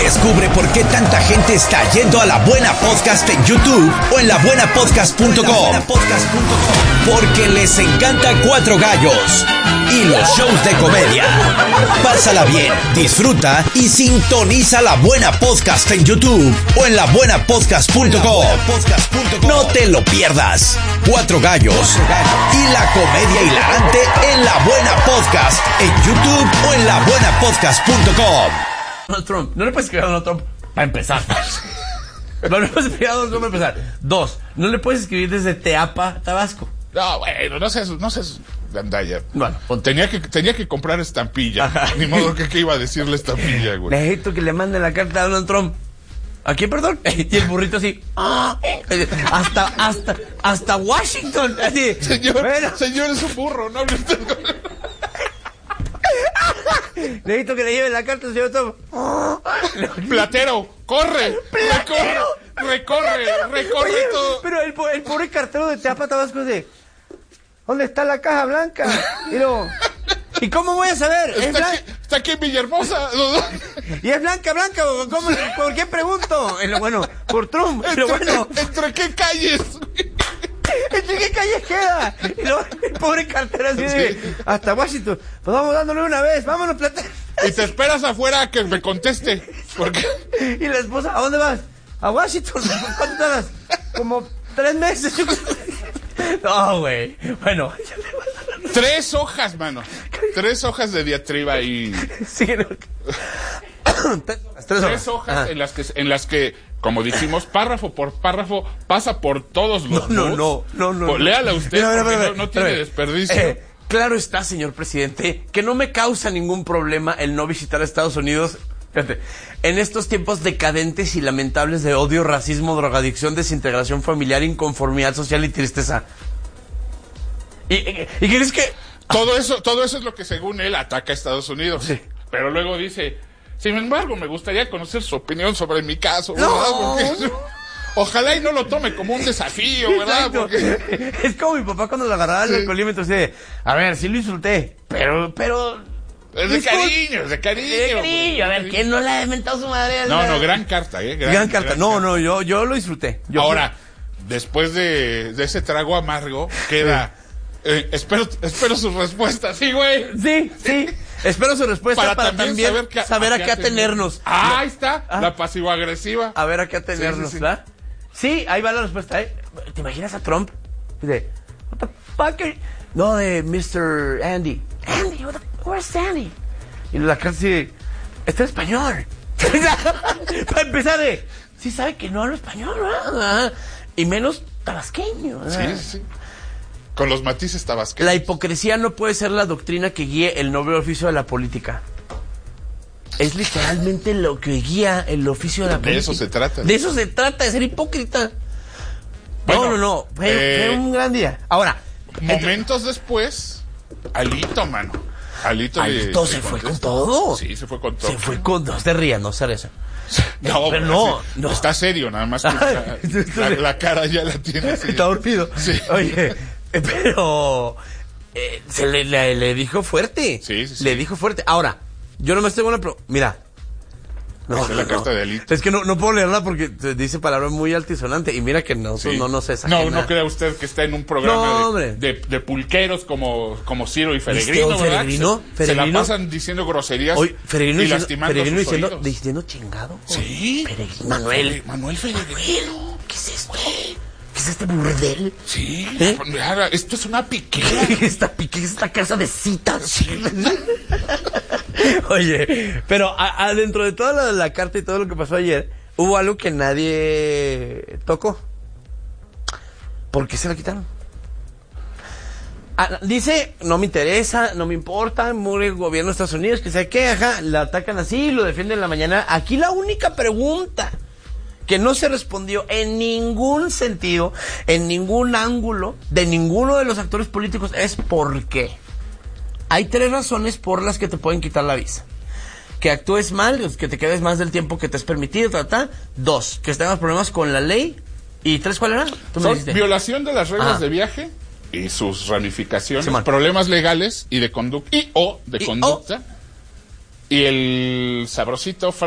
Descubre por qué tanta gente está yendo a La Buena Podcast en YouTube o en labuenapodcast.com. Porque les encanta Cuatro Gallos y los shows de comedia. Pásala bien, disfruta y sintoniza La Buena Podcast en YouTube o en labuenapodcast.com. No te lo pierdas. Cuatro Gallos y la comedia hilarante en La Buena Podcast en YouTube o en labuenapodcast.com. Donald Trump. No le puedes escribir a Donald Trump para empezar. No le puedes escribir a Donald Trump para empezar. 2. No le puedes escribir desde Teapa, Tabasco. No, bueno, no seas gandalla. Bueno, tenía que comprar estampilla. Ajá. Ni modo que iba a decirle estampilla, güey. Necesito que le mande la carta a Donald Trump. ¿A quién, perdón? Y el burrito así. Hasta Washington. Así. Señor, Bueno. señor es un burro, no hable usted con... Necesito que le lleve la carta al señor Trump. Platero, corre. ¡Platero! Recorre Oye, todo. pero el pobre cartero de Teapa, Tabasco es de... ¿Dónde está la caja blanca? Y luego... ¿Y cómo voy a saber? Está aquí en Villahermosa. ¿Y es blanca? ¿Cómo, ¿por qué pregunto? Bueno, por Trump. Pero bueno, ¿Entre qué calles? ¿entre qué calles queda? Y luego el pobre cartero así de... Hasta Washington. Pues vamos dándole una vez. Vámonos, Platero. Y te esperas afuera a que me conteste. Porque... Y la esposa, ¿a dónde vas? A Washington. ¿Cuánto tardas? Como 3 meses. No, güey. Bueno. 3 hojas, mano. 3 hojas de diatriba y... Sí, no. 3 hojas en las que, como dijimos, párrafo por párrafo, pasa por todos los... No. Léala usted, porque no tiene desperdicio. Claro está, señor presidente, que no me causa ningún problema el no visitar a Estados Unidos. Fíjate, en estos tiempos decadentes y lamentables de odio, racismo, drogadicción, desintegración familiar, inconformidad social y tristeza. ¿Y crees que...? Todo eso es lo que, según él, ataca a Estados Unidos. Sí. Pero luego dice, sin embargo, me gustaría conocer su opinión sobre mi caso, ¿verdad? No. Porque ojalá y no lo tome como un desafío, ¿verdad? Exacto. Porque... Es como mi papá cuando le agarraba el alcoholímetro, así, a ver, sí lo insulté, pero... Es de cariño. A ver, ¿quién no le ha inventado su madre? No, gran carta, Gran carta. No, yo lo disfruté. Ahora, después de ese trago amargo, queda... espero su respuesta, sí, güey. Sí. Espero su respuesta para también saber a qué atenernos. Ahí está, la pasivo-agresiva. A ver a qué atenernos, Sí. ¿verdad? Sí, ahí va la respuesta, ¿eh? ¿Te imaginas a Trump? De, what the fuck? No, de Mr. Andy. Andy, where's Andy? Y la cara así, está en español. Para empezar sí sabe que no hablo español, ¿verdad? Y menos tabasqueño, ¿verdad? Sí. Con los matices tabasqueños. La hipocresía no puede ser la doctrina que guíe el noble oficio de la política. Es literalmente lo que guía el oficio de la política. De eso se trata. De eso se trata, de ser hipócrita. Bueno, No. Fue un gran día. Ahora, momentos después, Alito, mano. Alito se fue con todo. Sí, se fue con todo. No se rían, no ser eso. No, pero no. Está serio, nada más que la cara ya la tiene así. Está dormido. Sí. Oye, pero se le dijo fuerte. Sí. Le dijo fuerte. Ahora, yo nomás tengo una... Mira. La carta de Alito. Es que no puedo leerla porque dice palabras muy altisonante. Y mira que no se exagera. No crea usted que está en un programa de pulqueros como Ciro y Feregrino, ¿verdad? Feregrino. Se la pasan diciendo groserías y lastimando sus oídos. Diciendo chingado. Sí. Manuel Feregrino. ¿Qué es esto? ¿Qué es este burdel? Sí. Esto es una piquera. Esta casa de citas. Sí. Oye, pero dentro de toda la carta y todo lo que pasó ayer, hubo algo que nadie tocó. ¿Por qué se la quitaron? Dice, no me interesa, no me importa, mure el gobierno de Estados Unidos, que sea qué, la atacan así, lo defienden en la mañana. Aquí la única pregunta que no se respondió en ningún sentido, en ningún ángulo, de ninguno de los actores políticos, es ¿por qué? Hay 3 razones por las que te pueden quitar la visa. Que actúes mal, que te quedes más del tiempo que te es permitido, 2, que tengas problemas con la ley. ¿Y 3 cuál era? Son violación de las reglas de viaje y sus ramificaciones, problemas legales y de conducta, y el sabrosito